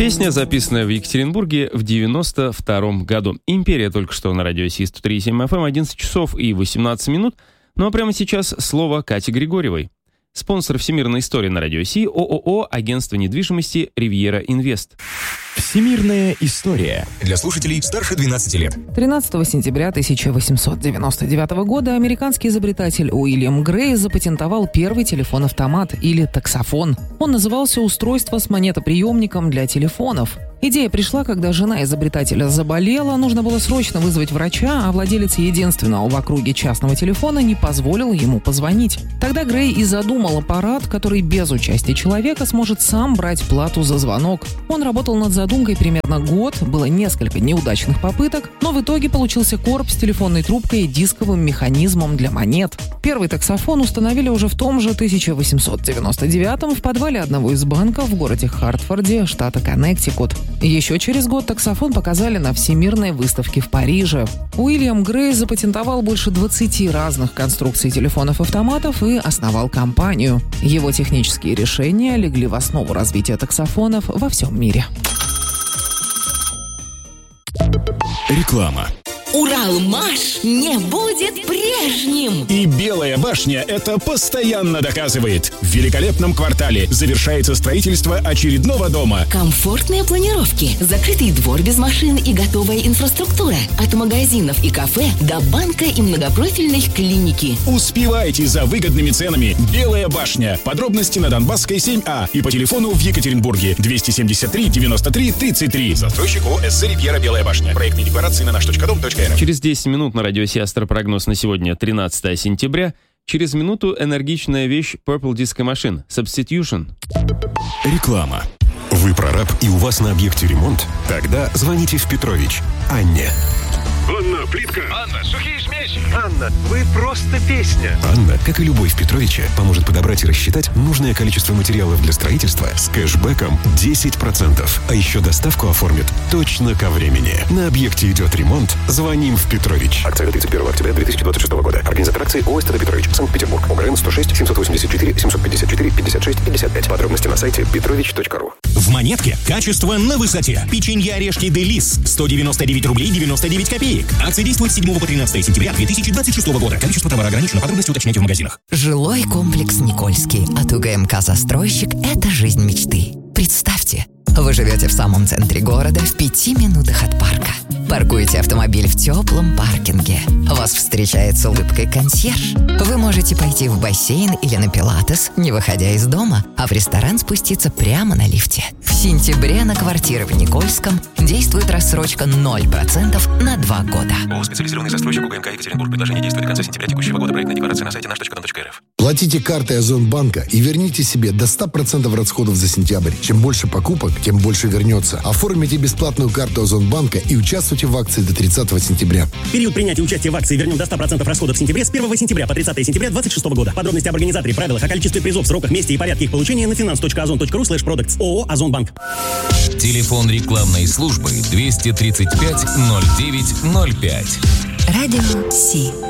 Песня, записанная в Екатеринбурге в 92 году. «Империя» только что на радио Си 103.7 FM, 11 часов и 18 минут. Ну а прямо сейчас слово Кате Григорьевой. Спонсор всемирной истории на радио Си — ООО «Агентство недвижимости Ривьера Инвест». Всемирная история для слушателей старше 12 лет. 13 сентября 1899 года американский изобретатель Уильям Грей запатентовал первый телефон-автомат или таксофон. Он назывался «Устройство с монетоприемником для телефонов». Идея пришла, когда жена изобретателя заболела, нужно было срочно вызвать врача, а владелец единственного в округе частного телефона не позволил ему позвонить. Тогда Грей и задумал аппарат, который без участия человека сможет сам брать плату за звонок. Он работал над задумкой примерно год, было несколько неудачных попыток, но в итоге получился короб с телефонной трубкой и дисковым механизмом для монет. Первый таксофон установили уже в том же 1899 в подвале одного из банков в городе Хартфорде, штата Коннектикут. Еще через год таксофон показали на Всемирной выставке в Париже. Уильям Грей запатентовал больше 20 разных конструкций телефонов-автоматов и основал компанию. Его технические решения легли в основу развития таксофонов во всем мире. Реклама. Уралмаш не будет прежним. И Белая башня это постоянно доказывает. В великолепном квартале завершается строительство очередного дома. Комфортные планировки, закрытый двор без машин и готовая инфраструктура. От магазинов и кафе до банка и многопрофильной клиники. Успевайте за выгодными ценами. Белая башня. Подробности на Донбасской 7А и по телефону в Екатеринбурге 273 93 33. Застройщик ООО «СС Ривьера Белая башня». Проектные декларации на наш.дом.ру. Через 10 минут на радио Си астропрогноз на сегодня, 13 сентября. Через минуту энергичная вещь Purple Disco Machine Substitution. Реклама. Вы прораб и у вас на объекте ремонт? Тогда звоните в Петрович Анне. Анна, плитка. Анна, сухие смеси. Анна, вы просто песня. Анна, как и любой в Петровиче, поможет подобрать и рассчитать нужное количество материалов для строительства с кэшбэком 10%. А еще доставку оформит точно ко времени. На объекте идет ремонт, звоним в Петрович. Акция до 31 октября 2026 года. Организатор акции ООО «СТД Петрович», Санкт-Петербург. ОГРН 106 784 754 56 55. Подробности на сайте petrovich.ru. В Монетке качество на высоте. Печенье орешки Делис 199 рублей 99 копеек. Акция действует с 7 по 13 сентября 2026 года. Количество товара ограничено. Подробности уточняйте в магазинах. Жилой комплекс «Никольский» от УГМК «Застройщик» — это жизнь мечты. Представьте, вы живете в самом центре города, в 5 минутах от парка. Паркуете автомобиль в теплом паркинге. Вас встречает с улыбкой консьерж. Вы можете пойти в бассейн или на пилатес, не выходя из дома, а в ресторан спуститься прямо на лифте. В сентябре на квартиры в Никольском действует рассрочка 0% на 2 года. ООО «Специализированный застройщик УГМК Екатеринбург». Предложение действует до конца сентября текущего года. Проектная декларация на сайте наш.дом.рф. Платите картой Озонбанка и верните себе до 100% расходов за сентябрь. Чем больше покупок, тем больше вернется. Оформите бесплатную карту Озонбанка и участвуйте в акции до 30 сентября. Период принятия участия в акции «Вернем до 100% расходов в сентябре» с 1 сентября по 30 сентября 2026 года. Подробности об организаторе, правилах, о количестве призов, сроках, месте и порядке их получения на finance.ozon.ru/products. ООО «Озонбанк». Телефон рекламной службы 235 09 05. Радио Си.